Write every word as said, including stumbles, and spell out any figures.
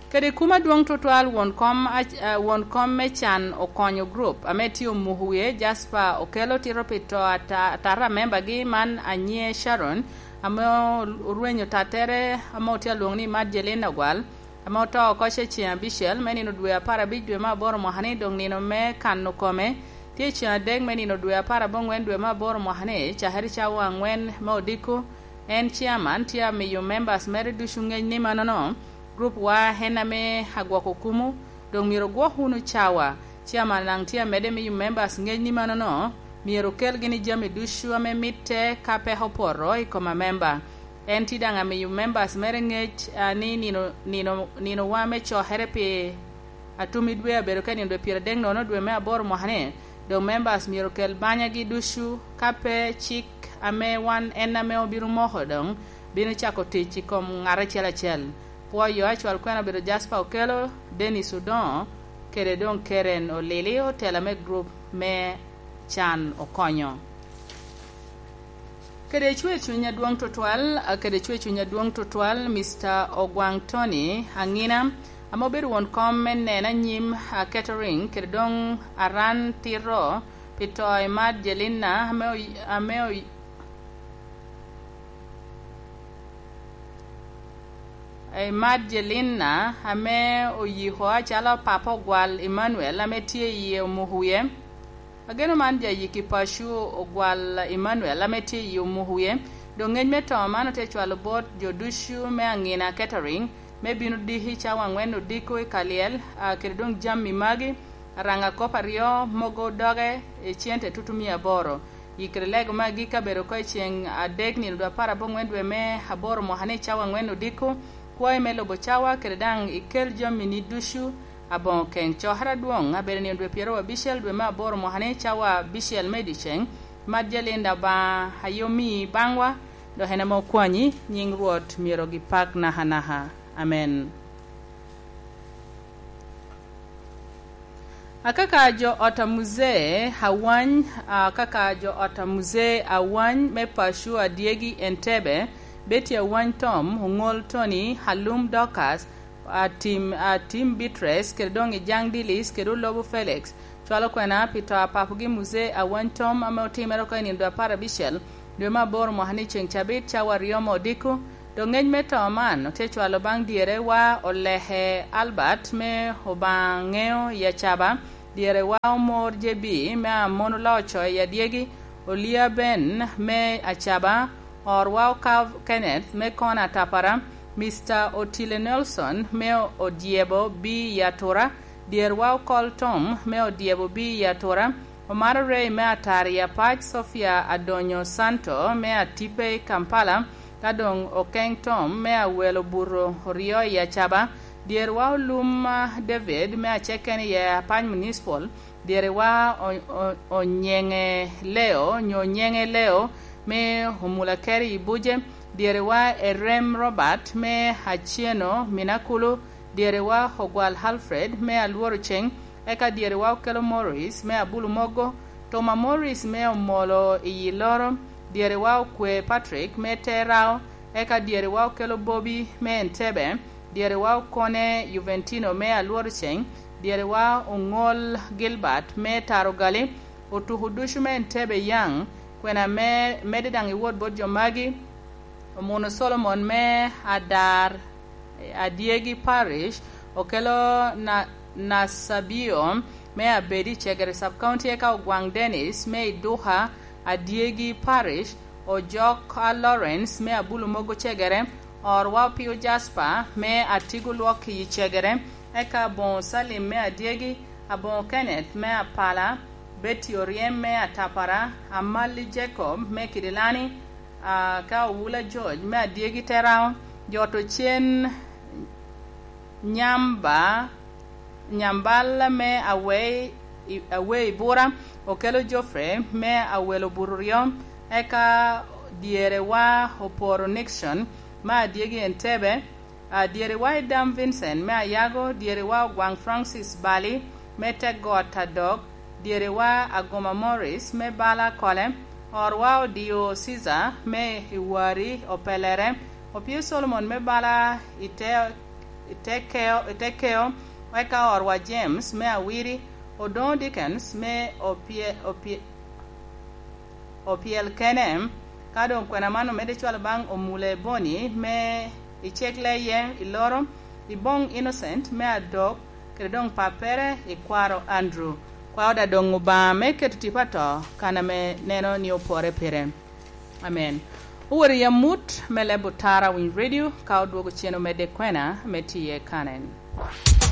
Kede kuma duong total won kom uh, won kom mechan okonyo group ametio muhuye Jasper Okelo tiro pito atara member gi man anye Sharon amo ruenyo tatere amo tia luongni Madjelina Gwal amo to koche chia Bishel menino dwe apara bidwe ma boro mohane dong nino me kanu kome tie chia deng menino dwe apara bongwen dwe ma boro mohane chaheri chawa ngwen modiku en chairman tia meyo members mere dushunge ni manono group wa hename hagwako kumu dong miro gwo hunu chawa chairman nang tia mede meyo members nge ni manono miro kel gini jami dushu ame mitte kape hoporo ikoma member en tidanga meyo members mere nge uh, ni nino nino nino wame cho herepe atumi dwe abero kani dwe pira deng nono dwe me aboro mohane dong members miro kel banya gi dushu kape chik ame wan ename obiru moho dong bino chako tichi kom ngare chela chel po yo achwal kwena biro Jasper Okelo Denis Udon kede don Keren Olili hotel me group me chan okonyo kede chwe chunya duong totwal kede chwe chunya duong totwal Mister Ogwang Tony Angina amoberu won komen nena nyim uh, catering kede don aran tiro pito Imad Jelina ameo ameo e Madjelina ame oyiho chala papa Gwal Emmanuel ame tie ye muhuye ageno man ja yiki pashu Gwal Emmanuel ame tie ye muhuye do ngeny meto mano te chwalo bot jodushu me angina catering me binu dihi chawa ngweno diko kaliel uh, kirdong jammi magi ranga kopario mogo doge e chiente tutumia boro yikrelego magi kabero ko chieng adek ni do para bongwen dwe me haboro mohane chawa ngweno diko kwa melo bochawa kredang ikel jom mini dushu abon ken chohara duong abere ni dwe piero Bishel dwe ma boro mohane chawa Bishel medicheng Madjelina ba hayomi bangwa do henamo kwani nying ruot miero gi pak na hanaha amen. Akaka jo otamuze hawany akaka jo otamuze awany me pashu adiegi Entebbe Betty Awany Tom Hungol Tony Halum Dokas a team a team Beatrice kedong ijang dilis kedu Lobo Felix chwalo kwena pita papugi muze Awany Tom ame timero ko ni do para Bishel do ma bor mo hani cheng chabit chawa riomo diku do ngeny meto man te chwalo bang diere wa olehe Albert me hobangeo ya chaba diere wa mor jebi me mono locho ya diegi Olia Ben me achaba or wow Kav Kenneth me kona tapara Mister Otile Nelson me odiebo bi yatora dear wow call Tom me odiebo bi yatora Omar Ray me atari ya Pach Sofia Adonyo Santo me atipe Kampala kadong Okeng Tom me awelo burro Rio ya chaba dear wow Luma David me achekeni ya Pach Municipal dear wow Onyenge Leo Nyonyenge Leo me humula keri ibuje dierewa Erem Robert me hachieno minakulu dierewa Hogwal Alfred me aluoro cheng eka dierewa Okelo Morris me abulu mogo Toma Morris me omolo iyiloro dierewa Kwe Patrick me terao eka dierewa Okelo Bobby me Entebbe dierewa Kone Juventino me aluoro cheng dierewa Ongol Gilbert me tarogali otuhudushu me Entebbe yang kwena me medidang iwod bot jomagi Mono Solomon me adar adiegi parish Okelo na nasabio me abedi chegere sub county eka Ogwang Dennis me Duha adiegi parish Ojok Lawrence me abulu mogo chegere or Wapio Jasper me atigu luoki chegere eka bon Salim me adiegi abon Kenneth me apala Betty Oriem me atapara Amali Jacob me Kidilani uh, ka Wula George me adiegi terao joto chen nyamba nyambala me away away bura Okelo Joffrey me awelo bururiom eka dierewa Oporo Nixon ma adiegi Entebbe uh, dierewa Dam Vincent me ayago dierewa Ogwang Francis Bali me tegota dog dierewa Agoma Morris me bala kole orwa dio Caesar me iwari opelere Opio Solomon me bala ite itekeo itekeo weka orwa James me awiri Odon Dickens me opie opie opiel kenem kado kwena mano mede chwal bang omule boni me ichekle yen iloro ibong Innocent me adok kedong papere ikwaro Andrew kwa oda dongu ba me ketutipato kana me neno ni opore pere amen uwari ya mut me lebo tara win radio ka odwogo chieno mede kwena me tiye kanen